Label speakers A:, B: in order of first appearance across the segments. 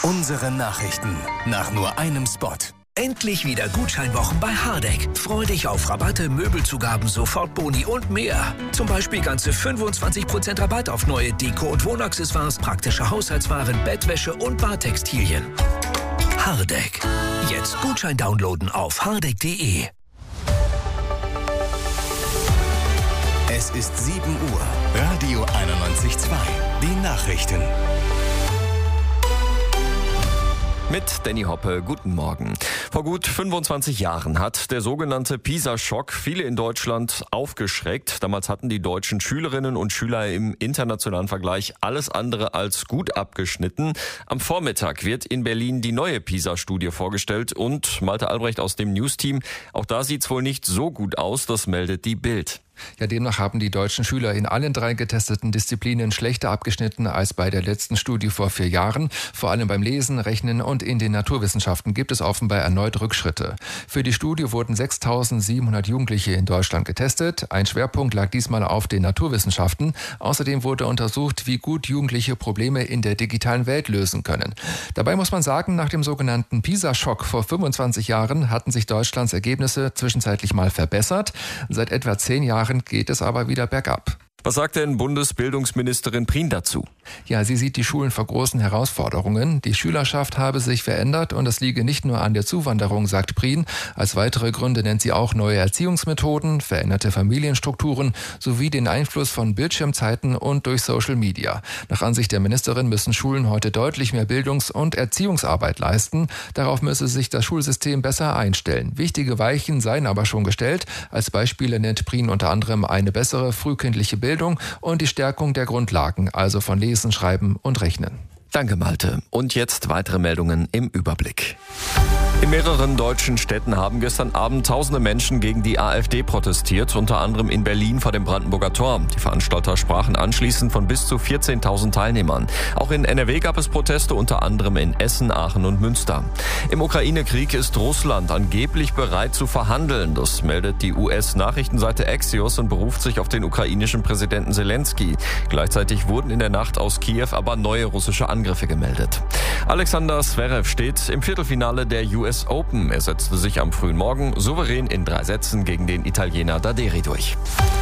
A: Unsere Nachrichten nach nur einem Spot.
B: Endlich wieder Gutscheinwochen bei Hardegg. Freu dich auf Rabatte, Möbelzugaben, Sofortboni und mehr. Zum Beispiel ganze 25% Rabatt auf neue Deko- und Wohnaccessoires, praktische Haushaltswaren, Bettwäsche und Badtextilien. Hardegg. Jetzt Gutschein downloaden auf hardegg.de.
A: Es ist 7 Uhr. Radio 91.2. Die Nachrichten.
C: Mit Danny Hoppe, guten Morgen. Vor gut 25 Jahren hat der sogenannte PISA-Schock viele in Deutschland aufgeschreckt. Damals hatten die deutschen Schülerinnen und Schüler im internationalen Vergleich alles andere als gut abgeschnitten. Am Vormittag wird in Berlin die neue PISA-Studie vorgestellt und Malte Albrecht aus dem News-Team. Auch da sieht's wohl nicht so gut aus, das meldet die Bild.
D: Ja, demnach haben die deutschen Schüler in allen 3 getesteten Disziplinen schlechter abgeschnitten als bei der letzten Studie vor 4 Jahren. Vor allem beim Lesen, Rechnen und in den Naturwissenschaften gibt es offenbar erneut Rückschritte. Für die Studie wurden 6.700 Jugendliche in Deutschland getestet. Ein Schwerpunkt lag diesmal auf den Naturwissenschaften. Außerdem wurde untersucht, wie gut Jugendliche Probleme in der digitalen Welt lösen können. Dabei muss man sagen, nach dem sogenannten PISA-Schock vor 25 Jahren hatten sich Deutschlands Ergebnisse zwischenzeitlich mal verbessert. Seit etwa 10 Jahren geht es aber wieder bergab.
C: Was sagt denn Bundesbildungsministerin Prien dazu?
D: Ja, sie sieht die Schulen vor großen Herausforderungen. Die Schülerschaft habe sich verändert und das liege nicht nur an der Zuwanderung, sagt Prien. Als weitere Gründe nennt sie auch neue Erziehungsmethoden, veränderte Familienstrukturen sowie den Einfluss von Bildschirmzeiten und durch Social Media. Nach Ansicht der Ministerin müssen Schulen heute deutlich mehr Bildungs- und Erziehungsarbeit leisten. Darauf müsse sich das Schulsystem besser einstellen. Wichtige Weichen seien aber schon gestellt. Als Beispiele nennt Prien unter anderem eine bessere frühkindliche Bildung und die Stärkung der Grundlagen, also von Lesen, Schreiben und Rechnen.
C: Danke, Malte. Und jetzt weitere Meldungen im Überblick. In mehreren deutschen Städten haben gestern Abend tausende Menschen gegen die AfD protestiert, unter anderem in Berlin vor dem Brandenburger Tor. Die Veranstalter sprachen anschließend von bis zu 14.000 Teilnehmern. Auch in NRW gab es Proteste, unter anderem in Essen, Aachen und Münster. Im Ukraine-Krieg ist Russland angeblich bereit zu verhandeln. Das meldet die US-Nachrichtenseite Axios und beruft sich auf den ukrainischen Präsidenten Zelensky. Gleichzeitig wurden in der Nacht aus Kiew aber neue russische Angriffe gemeldet. Alexander Zverev steht im Viertelfinale der US Open. Er setzte sich am frühen Morgen souverän in 3 Sätzen gegen den Italiener Daderi durch.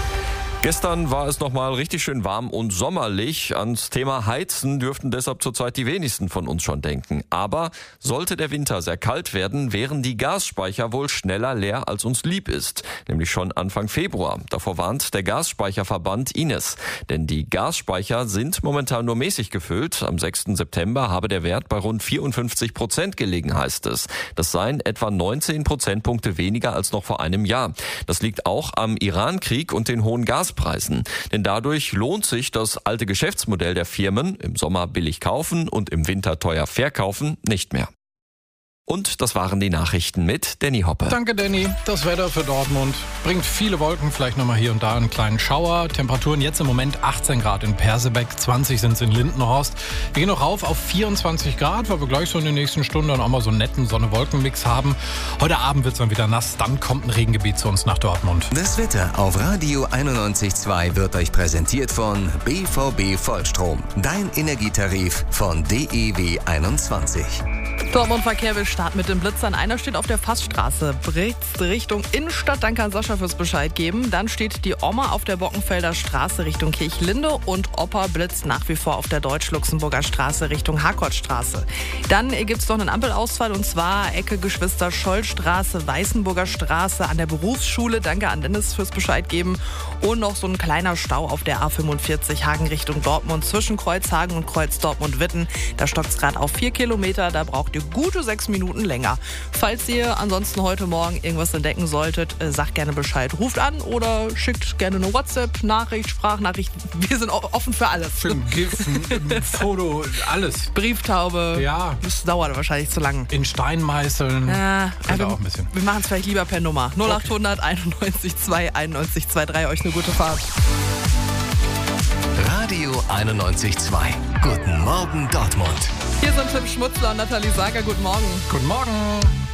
C: Gestern war es nochmal richtig schön warm und sommerlich. Ans Thema Heizen dürften deshalb zurzeit die wenigsten von uns schon denken. Aber sollte der Winter sehr kalt werden, wären die Gasspeicher wohl schneller leer, als uns lieb ist. Nämlich schon Anfang Februar. Davor warnt der Gasspeicherverband Ines. Denn die Gasspeicher sind momentan nur mäßig gefüllt. Am 6. September habe der Wert bei rund 54% gelegen, heißt es. Das seien etwa 19 Prozentpunkte weniger als noch vor einem Jahr. Das liegt auch am Iran-Krieg und den hohen Gaspreisen. Denn dadurch lohnt sich das alte Geschäftsmodell der Firmen, im Sommer billig kaufen und im Winter teuer verkaufen, nicht mehr. Und das waren die Nachrichten mit Danny Hoppe.
E: Danke, Danny. Das Wetter für Dortmund bringt viele Wolken, vielleicht nochmal hier und da einen kleinen Schauer. Temperaturen jetzt im Moment 18 Grad in Persebeck, 20 sind es in Lindenhorst. Wir gehen noch rauf auf 24 Grad, weil wir gleich so in den nächsten Stunden dann auch mal so einen netten Sonne-Wolken-Mix haben. Heute Abend wird es dann wieder nass, dann kommt ein Regengebiet zu uns nach Dortmund.
A: Das Wetter auf Radio 91.2 wird euch präsentiert von BVB Vollstrom. Dein Energietarif von DEW 21.
F: Dortmund-Verkehr, wir starten mit den Blitzern. Einer steht auf der Fassstraße, blitzt Richtung Innenstadt. Dann kann Sascha fürs Bescheid geben. Dann steht die Oma auf der Bockenfelder Straße Richtung Kirchlinde und Opa blitzt nach wie vor auf der Deutsch-Luxemburger Straße Richtung Harkortstraße. Dann gibt es noch einen Ampelausfall und zwar Ecke Geschwister-Scholl-Straße, Weißenburger Straße an der Berufsschule. Danke an Dennis fürs Bescheid geben. Und noch so ein kleiner Stau auf der A45 Hagen Richtung Dortmund zwischen Kreuzhagen und Kreuz Dortmund-Witten. Da stockt es gerade auf 4 Kilometer. Da braucht ihr gute 6 Minuten länger. Falls ihr ansonsten heute Morgen irgendwas entdecken solltet, sagt gerne Bescheid. Ruft an oder schickt gerne eine WhatsApp-Nachricht, Sprachnachricht. Wir sind offen für alles.
E: Für ein GIF, ein Foto, alles.
F: Brieftaube.
E: Ja.
F: Das dauert wahrscheinlich zu lang.
E: In Stein meißeln.
F: Ja,
E: auch ein bisschen.
F: Wir machen es vielleicht lieber per Nummer. 0800 91 2 91 23. Euch eine gute Fahrt.
A: Radio 91.2. Guten Morgen Dortmund.
F: Hier sind Tim Schmutzler und Nathalie Sager. Guten Morgen.
E: Guten Morgen.